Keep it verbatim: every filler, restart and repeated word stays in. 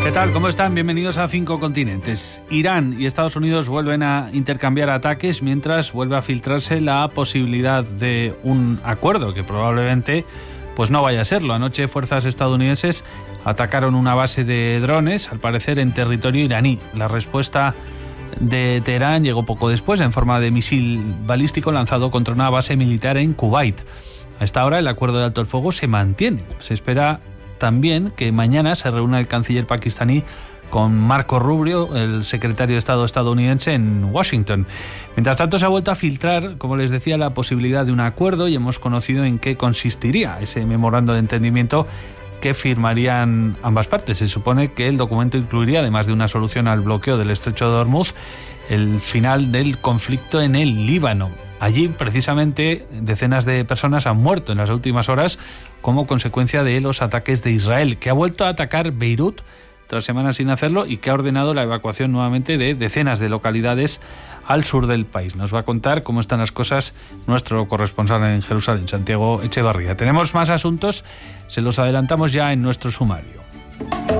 ¿Qué tal? ¿Cómo están? Bienvenidos a Cinco Continentes. Irán y Estados Unidos vuelven a intercambiar ataques mientras vuelve a filtrarse la posibilidad de un acuerdo que probablemente pues no vaya a serlo. Anoche fuerzas estadounidenses atacaron una base de drones, al parecer en territorio iraní. La respuesta de Teherán llegó poco después en forma de misil balístico lanzado contra una base militar en Kuwait. A esta hora el acuerdo de alto el fuego se mantiene. Se espera también que mañana se reúna el canciller pakistaní con Marco Rubio, el secretario de Estado estadounidense, en Washington. Mientras tanto, se ha vuelto a filtrar, como les decía, la posibilidad de un acuerdo y hemos conocido en qué consistiría ese memorando de entendimiento que firmarían ambas partes. Se supone que el documento incluiría, además de una solución al bloqueo del estrecho de Hormuz, el final del conflicto en el Líbano. Allí, precisamente, decenas de personas han muerto en las últimas horas como consecuencia de los ataques de Israel, que ha vuelto a atacar Beirut tras semanas sin hacerlo y que ha ordenado la evacuación nuevamente de decenas de localidades al sur del país. Nos va a contar cómo están las cosas nuestro corresponsal en Jerusalén, Santiago Echevarría. Tenemos más asuntos, se los adelantamos ya en nuestro sumario.